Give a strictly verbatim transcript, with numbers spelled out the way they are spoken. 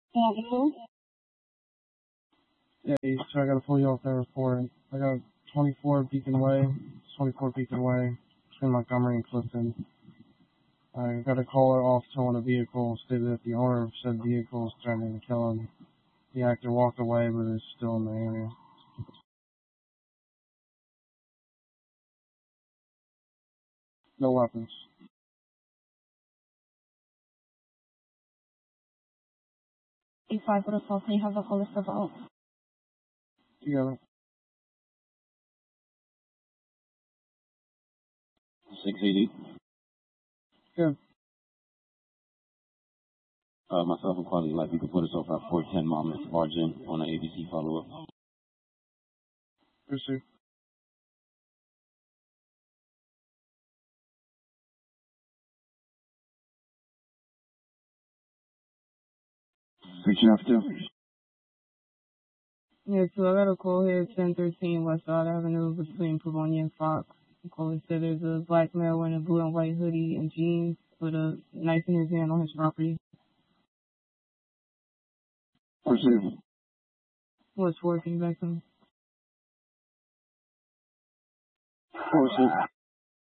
Uh-huh. Yeah, so I gotta pull you off there for it. I got twenty-four Beacon Way, twenty-four Beacon Way, between Montgomery and Clifton. I got a caller off towing a vehicle, stated that the owner of said vehicle is threatening to kill him. The actor walked away, but is still in the area. No weapons. If I would have told me have a police about. Together. six eighty. Yeah. Uh, myself and Quality Life, you can put us over at four ten Mom and Margin on an A B C follow-up. Receive. Reaching out to. Yeah, so I got a call here at ten thirteen West Side Avenue between Pavonia and Fox. The caller said there's a black male wearing a blue and white hoodie and jeans with a knife in his hand on his property. Receive. What's working back to him? Receive.